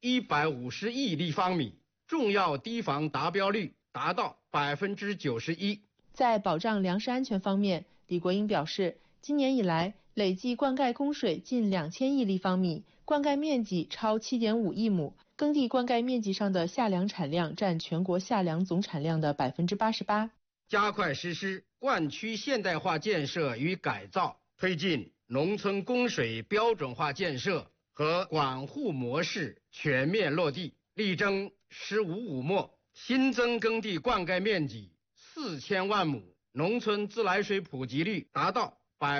150亿立方米，重要堤防达标率达到91%。 在保障粮食安全方面，李国英表示，今年以来累计灌溉供水近2000亿立方米，灌溉面积超7.5亿亩，耕地灌溉面积上的夏粮产量占全国夏粮总产量的88%。 加快实施灌区现代化建设与改造，推进农村供水标准化建设和管护模式全面落地，力争15五末，新增耕地灌溉面积4000万亩，农村自来水普及率达到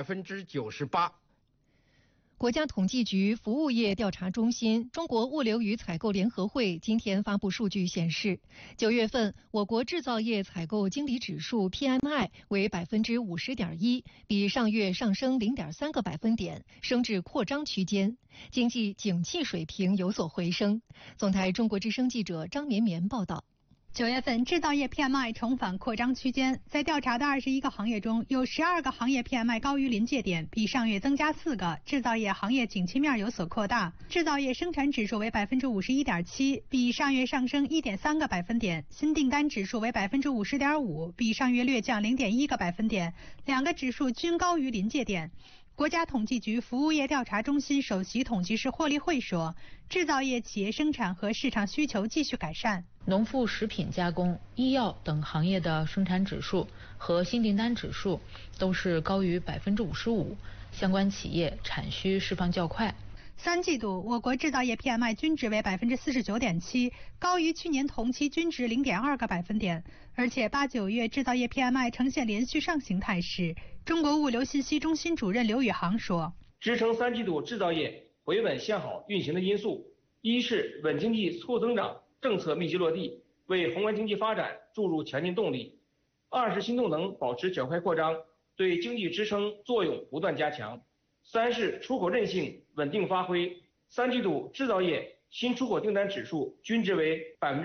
98%。 国家统计局服务业调查中心、中国物流与采购联合会今天发布数据显示，9月份我国制造业采购经理指数 PMI 为50.1，比上月上升0.3个百分点，升至扩张区间，经济景气水平有所回升。总台中国之声记者张绵绵报道。 9月份制造业 PMI 重返扩张区间，在调查的21个行业中，有12个行业 PMI 高于临界点，比上月增加4个。制造业行业景气面有所扩大，制造业生产指数为51.7%，比上月上升1.3个百分点；新订单指数为50.5%，比上月略降0.1个百分点，两个指数均高于临界点。国家统计局服务业调查中心首席统计师霍立慧说，制造业企业生产和市场需求继续改善。 农副食品加工、医药等行业的生产指数和新订单指数都是高于55%，相关企业产需释放较快。 3季度我国制造业 PMI 均值为49.7%，高于去年同期均值0.2个百分点，而且8、9月制造业 PMI 呈现连续上行态势。中国物流信息中心主任刘宇航说， 支撑3季度制造业回稳向好运行的因素，一是稳经济促增长政策密集落地，为宏观经济发展注入强劲动力；二是新动能保持较快扩张，对经济支撑作用不断加强；三是出口韧性稳定发挥。3季度制造业新出口订单指数均值为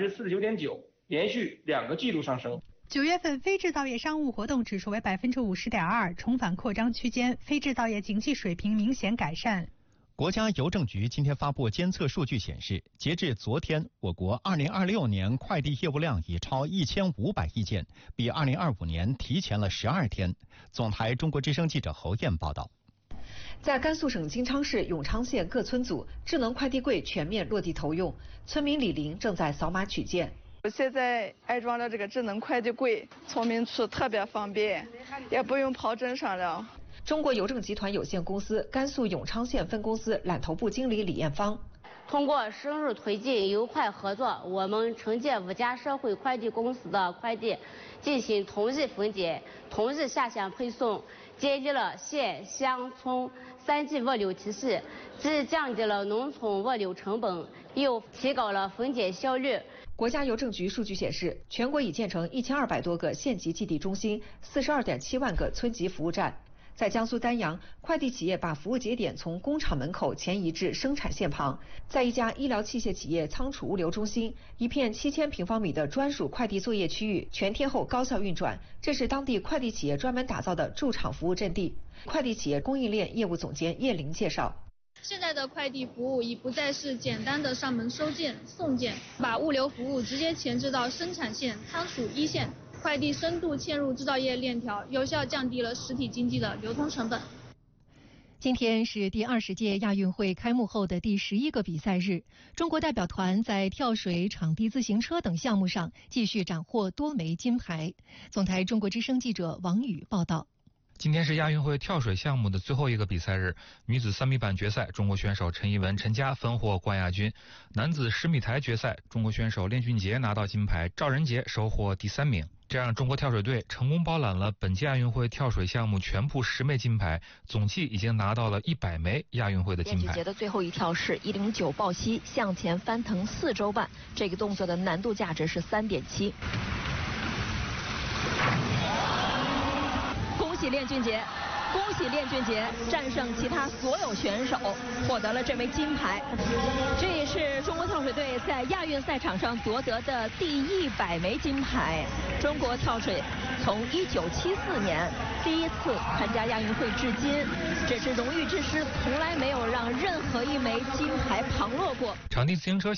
49.9%，连续2个季度上升。 9月份非制造业商务活动指数为50.2%，重返扩张区间，非制造业景气水平明显改善。 国家邮政局今天发布监测数据显示，截至昨天，我国2026年快递业务量已超1500亿件，比2025年提前了12天。总台中国之声记者侯艳报道。 在甘肃省金昌市永昌县各村组，智能快递柜全面落地投用，村民李玲正在扫码取件。 我现在安装了这个智能快递柜，村民处特别方便，也不用跑镇上了。 中国邮政集团有限公司甘肃永昌县分公司揽头部经理李艳芳， 通过深入推进邮快合作，我们承接5家社会快递公司的快递，进行同日分拣、同日下乡配送，减低了县乡村3级物流体系，既降低了农村物流成本，又提高了分拣效率。 国家邮政局数据显示，全国已建成1200多个县级寄递中心，42.7万个村级服务站。在江苏丹阳，快递企业把服务节点从工厂门口前移至生产线旁。在一家医疗器械企业仓储物流中心，一片7000平方米的专属快递作业区域全天候高效运转，这是当地快递企业专门打造的驻场服务阵地。快递企业供应链业务总监叶玲介绍。 现在的快递服务已不再是简单的上门收件、送件，把物流服务直接前置到生产线、仓储一线，快递深度嵌入制造业链条，有效降低了实体经济的流通成本。 今天是第20届亚运会开幕后的第11个比赛日，中国代表团在跳水、场地自行车等项目上继续斩获多枚金牌。总台中国之声记者王宇报道。 今天是亚运会跳水项目的最后一个比赛日，女子3米板决赛，中国选手陈怡文、陈佳分获冠亚军；男子10米台决赛，中国选手练俊杰拿到金牌，赵仁杰收获第3名。这样，中国跳水队成功包揽了本届亚运会跳水项目全部10枚金牌，总计已经拿到了100枚亚运会的金牌。 练俊杰的最后一跳是109抱膝向前翻腾4周半，这个动作的难度价值是3.7。恭喜练俊杰！恭喜练俊杰战胜其他所有选手，获得了这枚金牌。这也是中国跳水队在亚运赛场上夺得的第100枚金牌。中国跳水从1974年第一次参加亚运会至今，这是荣誉之师，从来没有让任何一枚金牌旁落过。 场地自行车